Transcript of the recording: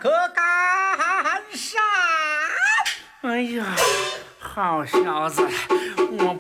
可干啥？ 哎呀，好小子，我